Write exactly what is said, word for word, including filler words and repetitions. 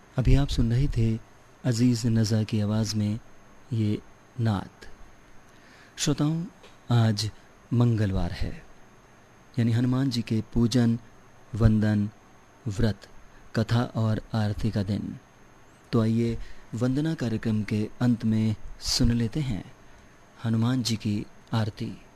अभी आप सुन रहे थे अजीज़ नज़ा की आवाज़ में ये नात। श्रोताओं, आज मंगलवार है, यानी हनुमान जी के पूजन, वंदन, व्रत, कथा और आरती का दिन। तो आइए वंदना कार्यक्रम के अंत में सुन लेते हैं हनुमान जी की आरती।